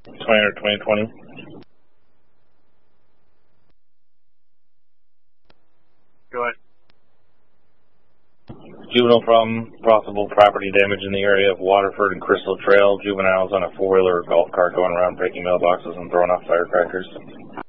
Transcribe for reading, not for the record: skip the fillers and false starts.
20 or 2020. Go ahead. Juvenile from possible property damage in the area of Waterford and Crystal Trail. Juveniles on a four-wheeler or golf cart going around breaking mailboxes and throwing off firecrackers.